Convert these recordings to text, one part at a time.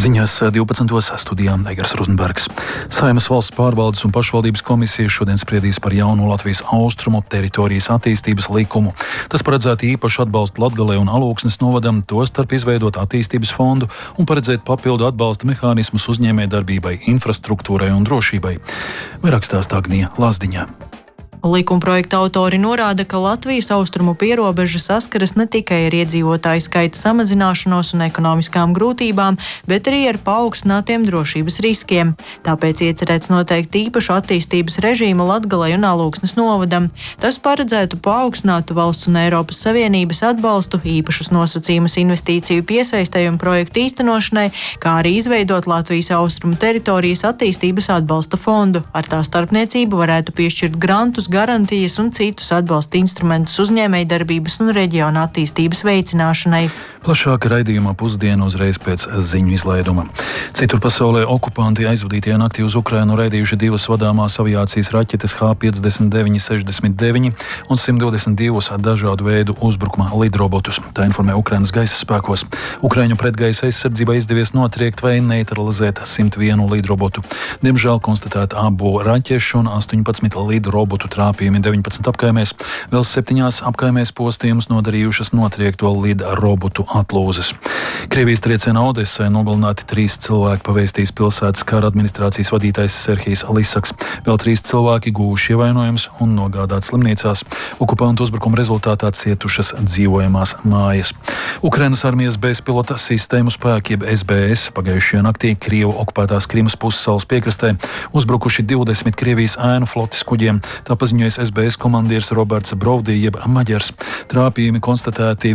Ziņās 12. studijā Egars Rozenbergs. Saeimas valsts pārvaldes un pašvaldības komisijas šodien spriedīs par jaunu Latvijas austrumu teritorijas attīstības likumu. Tas paredzētu īpašu atbalstu Latgalei un Alūksnes novadam, tostarp izveidot attīstības fondu un paredzēt papildu atbalsta mehānismus uzņēmējdarbībai, infrastruktūrai un drošībai. Vairāk stāstā Agnija Lazdiņa. Likumprojekta autori norāda, ka Latvijas austrumu pierobeža saskaras ne tikai ar iedzīvotāju skaita samazināšanos un ekonomiskām grūtībām, bet arī ar paaugstinātiem drošības riskiem. Tāpēc iecerēts noteikt īpašu attīstības režīmu Latgalei un Alūksnes novadam. Tas paredzētu paaugstinātu valsts un Eiropas Savienības atbalstu, īpašus nosacījumus investīciju piesaistei un projektu īstenošanai, kā arī izveidot Latvijas austrumu teritorijas attīstības atbalsta fondu. Ar tā starpniecību varētu piešķirt grantus, garantijas un citus atbalsta instrumentus uzņēmējdarbības un reģiona attīstības veicināšanai. Plašāka raidījumā pusdienu uzreiz pēc ziņu izlaiduma. Citur pasaulē okupanti aizvadītajā naktī uz Ukrainu raidījuši divas vadāmās aviācijas raķetes H-59-69 un 122 dažādu veidu uzbrukuma lidrobotus. Tā informē Ukrainas gaisa spēkos. Ukraiņu pretgaisa aizsardzībai izdevies notriekt vai neutralizēt 101 lidrobotu. Diemžēl konstatēta abu raķešu un 18 lidrobotu trāpījumi 19 apkaimēs, vēl 7 apkaimēs postījumus nodarījušas notriekto lidrobotu atlūzes. Krievijas triecienā Odesai nogalināti 3 cilvēki, pavēstījis pilsētas kara administrācijas vadītājs Serhijs Lisaks. Vēl 3 cilvēki guvuši ievainojumus un nogādāti slimnīcās. Okupantu uzbrukuma rezultātā cietušas dzīvojamās mājas. Ukrainas armijas bezpilota sistēmu spēki, jeb SBS, pagājušajā naktī Krievu okupētās Krimas pussalas piekrastē uzbrukuši 20 Krievijas ēnu flotes kuģiem. Tā paziņojas SBS komandieris Roberts Brovdī, jeb Maģers. Trāpījumi konstatēti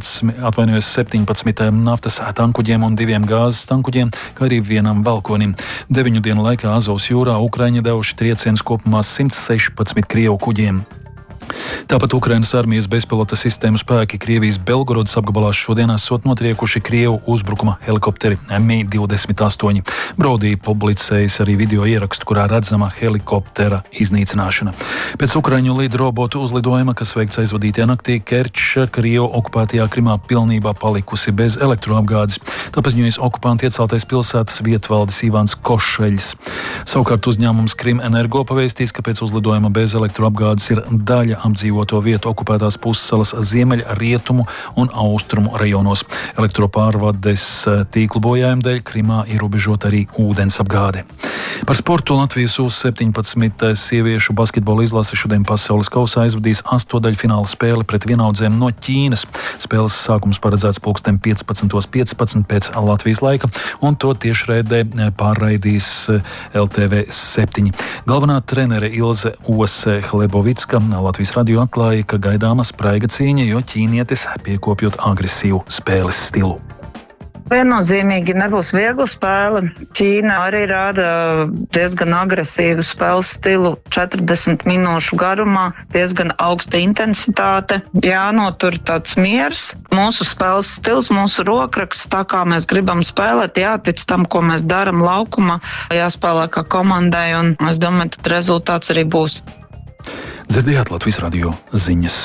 17 naftas tankuģiem un 2 gāzes tankuģiem, kā arī 1 balkonim. 9 dienu laikā Azovas jūrā Ukraiņi devuši triecienus kopumā 116 Krievu kuģiem. Tāpat Ukrainas armijas bezpilota sistēmu spēki Krievijas Belgorodas apgabalā šodien esot notriekuši Krievu uzbrukuma helikopteri Mi-28. Brodī publicējis arī video ierakstu, kurā redzama helikoptera iznīcināšana. Pēc Ukraiņu lidrobotu uzlidojuma, kas veikts aizvadītajā naktī, Kerča Krievu okupētajā Krimā pilnībā palikusi bez elektroapgādes. Tā paziņojas okupanti ieceltais pilsētas vietvaldis Ivans Košeļs. Savukārt uzņēmums Krim Energo pavēstīs, ka pēc uzlidojuma bez elektroapgādes ir daļa apdzīvoto vietu okupētās pussalas ziemeļ, rietumu un austrumu rajonos. Elektropārvades tīklu bojājumu dēļ Krimā ierobežot arī ūdens apgāde. Par sportu Latvijas U-17 sieviešu basketbola izlase šodien pasaules kausā aizvadīs 8. spēli pret vienaudzēm no Ķīnas. Spēles sākums paredzēts 15:15 pēc Latvijas laika, un to tiešraidē pārraidīs LTV7. Galvenā trenere Ilze Ose Hlebovicka Latvijas radio atklāja, ka gaidāma spraiga cīņa, jo ķīnietis piekopjot agresīvu spēles stilu. Viennozīmīgi nebūs viegla spēle. Ķīna arī rāda diezgan agresīvu spēles stilu 40 minūšu garumā, diezgan augsta intensitāte. Jānotur tāds miers, mūsu spēles stils, mūsu rokraksts, tā kā mēs gribam spēlēt, jātic tam, ko mēs daram laukumā, jāspēlē kā komandai, un es domāju, tad rezultāts arī būs. Dzirdējāt Latvijas radio ziņas.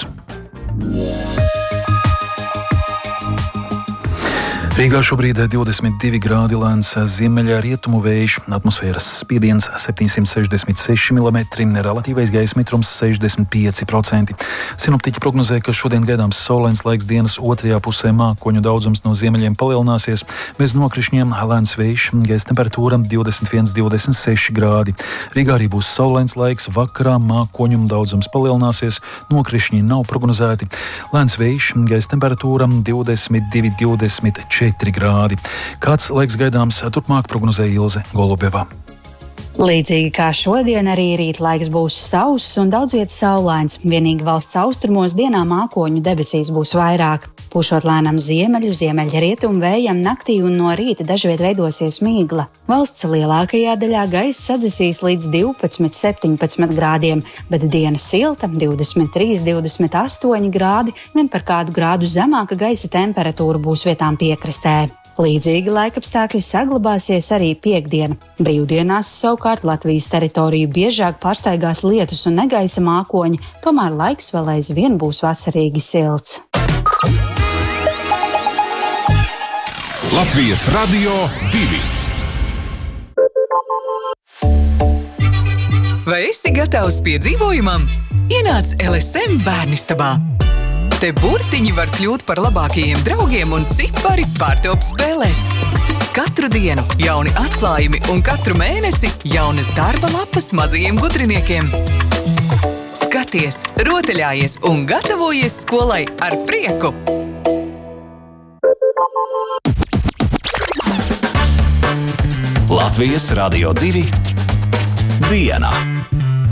Rīgā šobrīd 22 grādi, lēns ziemeļā rietumu vējš, atmosfēras spiediens 766 mm, relatīvais gaisa mitrums 65%. Sinoptiķi prognozē, ka šodien gaidāms saulains laiks, dienas otrajā pusē mākoņu daudzums no ziemeļiem palielināsies, bez nokrišņiem lēns vējš, gaisa temperatūra 21–26 grādi. Rīgā arī būs saulains laiks, vakarā mākoņu daudzums palielināsies, nokrišņi nav prognozēti. Lēns vējš, gaisa temperatūra 22–24 grādi. Kāds laiks gaidāms turpmāk, prognozēja Ilze Golubeva. Līdzīgi kā šodien, arī rīt laiks būs sauss un daudz vietas saulains. Vienīgi valsts austrumos dienā mākoņu debesīs būs vairāk. Pūšot lēnam ziemeļrietumu vējam, naktī un no rīta dažviet veidosies mīgla. Valsts lielākajā daļā gaisa sadzisīs līdz 12–17 grādiem, bet diena silta 23–28 grādi, vien par kādu grādu zemāka gaisa temperatūra būs vietām piekrastē. Līdzīgi laikapstākļi saglabāsies arī piektdiena. Brīvdienās savukārt Latvijas teritoriju biežāk pārstaigās lietus un negaisa mākoņi, tomēr laiks vēl aizvien būs vasarīgi silts. Latvijas Radio 2. Vai esi gatavs piedzīvojumam? Ienāc LSM bērnistabā. Te burtiņi var kļūt par labākajiem draugiem un cipari pārtop spēlēs. Katru dienu jauni atklājumi un katru mēnesi jaunas darba lapas mazajiem gudriniekiem. Skaties, rotaļājies un gatavojies skolai ar prieku! Latvijas Radio 2 diena.